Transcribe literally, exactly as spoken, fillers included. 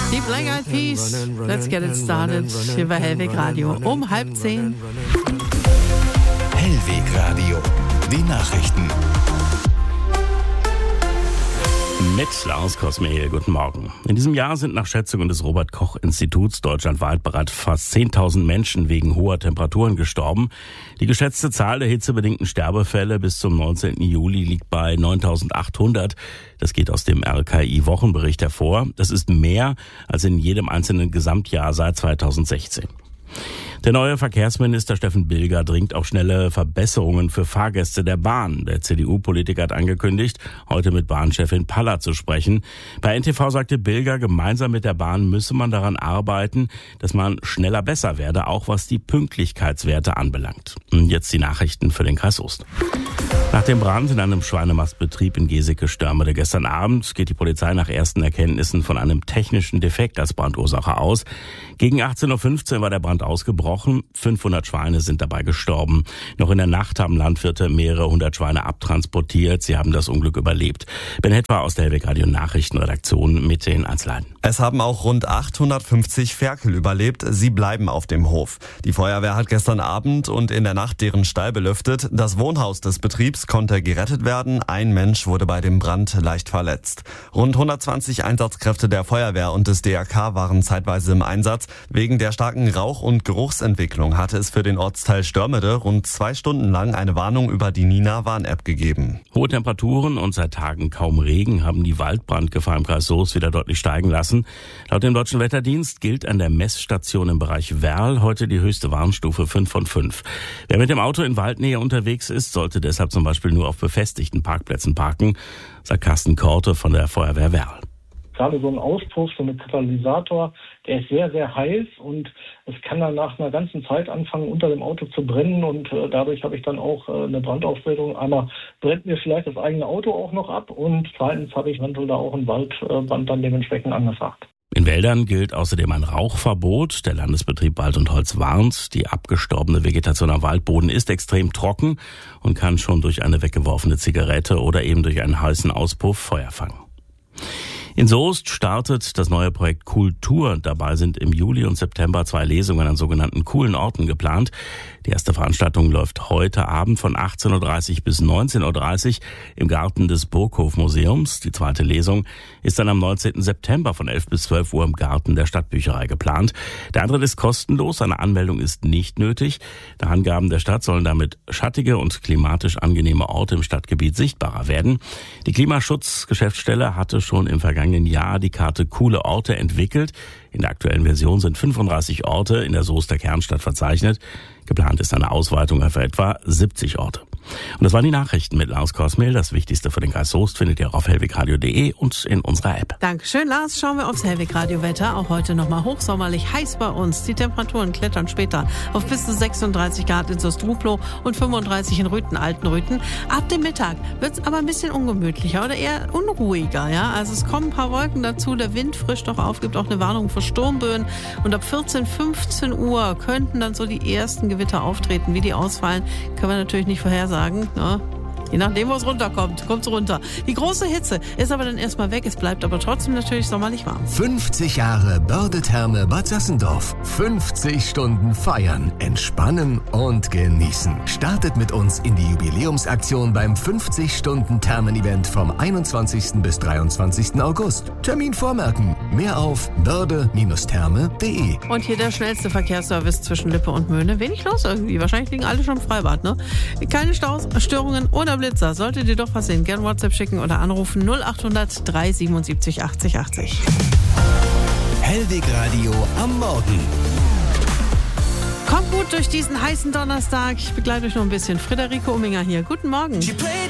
Die Black Eyed Peas, let's get it started. Hier bei Hellweg Radio um halb zehn. Hellweg Radio, die Nachrichten. Mit Lars Kosmehl, guten Morgen. In diesem Jahr sind nach Schätzungen des Robert-Koch-Instituts deutschlandweit bereits fast zehntausend Menschen wegen hoher Temperaturen gestorben. Die geschätzte Zahl der hitzebedingten Sterbefälle bis zum neunzehnten Juli liegt bei neuntausendachthundert. Das geht aus dem R K I-Wochenbericht hervor. Das ist mehr als in jedem einzelnen Gesamtjahr seit zweitausendsechzehn. Der neue Verkehrsminister Steffen Bilger dringt auf schnelle Verbesserungen für Fahrgäste der Bahn. Der C D U-Politiker hat angekündigt, heute mit Bahnchefin Palla zu sprechen. Bei N T V sagte Bilger, gemeinsam mit der Bahn müsse man daran arbeiten, dass man schneller besser werde, auch was die Pünktlichkeitswerte anbelangt. Und jetzt die Nachrichten für den Kreis Soest. Nach dem Brand in einem Schweinemastbetrieb in Geseke-Störmede gestern Abend geht die Polizei nach ersten Erkenntnissen von einem technischen Defekt als Brandursache aus. Gegen achtzehn Uhr fünfzehn war der Brand ausgebrochen. fünfhundert Schweine sind dabei gestorben. Noch in der Nacht haben Landwirte mehrere hundert Schweine abtransportiert. Sie haben das Unglück überlebt. Ben Hetwa aus der Hellweg Radio Nachrichtenredaktion mit den Einzelheiten. Es haben auch rund achthundertfünfzig Ferkel überlebt. Sie bleiben auf dem Hof. Die Feuerwehr hat gestern Abend und in der Nacht deren Stall belüftet. Das Wohnhaus des Betriebs konnte gerettet werden. Ein Mensch wurde bei dem Brand leicht verletzt. Rund hundertzwanzig Einsatzkräfte der Feuerwehr und des D R K waren zeitweise im Einsatz. Wegen der starken Rauch- und Geruchsentwicklung hatte es für den Ortsteil Störmede rund zwei Stunden lang eine Warnung über die Nina-Warn-App gegeben. Hohe Temperaturen und seit Tagen kaum Regen haben die Waldbrandgefahr im Kreis Soest wieder deutlich steigen lassen. Laut dem Deutschen Wetterdienst gilt an der Messstation im Bereich Werl heute die höchste Warnstufe fünf von fünf. Wer mit dem Auto in Waldnähe unterwegs ist, sollte deshalb zum Beispiel nur auf befestigten Parkplätzen parken, sagt Carsten Korte von der Feuerwehr Werl. Gerade so ein Auspuff, so ein Katalysator, der ist sehr, sehr heiß und es kann dann nach einer ganzen Zeit anfangen, unter dem Auto zu brennen und äh, dadurch habe ich dann auch äh, eine Brandausbildung. Einmal brennt mir vielleicht das eigene Auto auch noch ab und zweitens habe ich eventuell da auch einen Waldbrand dann dementsprechend angesagt. In Wäldern gilt außerdem ein Rauchverbot. Der Landesbetrieb Wald und Holz warnt, die abgestorbene Vegetation am Waldboden ist extrem trocken und kann schon durch eine weggeworfene Zigarette oder eben durch einen heißen Auspuff Feuer fangen. In Soest startet das neue Projekt Kultur. Dabei sind im Juli und September zwei Lesungen an sogenannten coolen Orten geplant. Die erste Veranstaltung läuft heute Abend von achtzehn Uhr dreißig bis neunzehn Uhr dreißig im Garten des Burghof-Museums. Die zweite Lesung ist dann am neunzehnten September von elf bis zwölf Uhr im Garten der Stadtbücherei geplant. Der Eintritt ist kostenlos, eine Anmeldung ist nicht nötig. Nach Angaben der Stadt sollen damit schattige und klimatisch angenehme Orte im Stadtgebiet sichtbarer werden. Die Klimaschutzgeschäftsstelle hatte schon im vergangenen Jahr die Karte Coole Orte entwickelt. In der aktuellen Version sind fünfunddreißig Orte in der Soester Kernstadt verzeichnet. Geplant ist eine Ausweitung auf etwa siebzig Orte. Und das waren die Nachrichten mit Lars Kosmehl. Das Wichtigste für den Kreis Soest findet ihr auch auf hellwegradio punkt de und in unserer App. Dankeschön, Lars. Schauen wir aufs Hellweg Radio Wetter. Auch heute nochmal hochsommerlich heiß bei uns. Die Temperaturen klettern später auf bis zu sechsunddreißig Grad in Soest-Ruplow und fünfunddreißig in Rüthen, Altenrüthen. Ab dem Mittag wird es aber ein bisschen ungemütlicher oder eher unruhiger. Ja? Also es kommen ein paar Wolken dazu. Der Wind frischt doch auf, gibt auch eine Warnung für Sturmböen. Und ab vierzehn, fünfzehn Uhr könnten dann so die ersten Gewitter auftreten. Wie die ausfallen, können wir natürlich nicht vorhersagen. Ne? Je nachdem, wo es runterkommt, kommt es runter. Die große Hitze ist aber dann erstmal weg. Es bleibt aber trotzdem natürlich sommerlich warm. fünfzig Jahre Börde-Therme Bad Sassendorf. fünfzig Stunden feiern, entspannen und genießen. Startet mit uns in die Jubiläumsaktion beim fünfzig-Stunden-Thermen-Event vom einundzwanzigsten bis dreiundzwanzigsten August. Termin vormerken. Mehr auf börde Therme punkt de. Und hier der schnellste Verkehrsservice zwischen Lippe und Möhne. Wenig los irgendwie. Wahrscheinlich liegen alle schon im Freibad, ne? Keine Staus, Störungen oder Blitzer. Solltet ihr doch was sehen, gern WhatsApp schicken oder anrufen null achthundert drei siebenundsiebzig achtzig achtzig. Hellweg Radio am Morgen. Kommt gut durch diesen heißen Donnerstag. Ich begleite euch noch ein bisschen. Friederike Umminger hier. Guten Morgen.